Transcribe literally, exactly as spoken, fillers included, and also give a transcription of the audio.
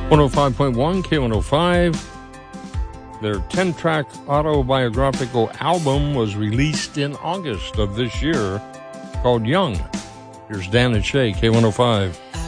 one oh five point one K one oh five. Their ten-track autobiographical album was released in August of this year called Young. Here's Dan and Shay, K one oh five.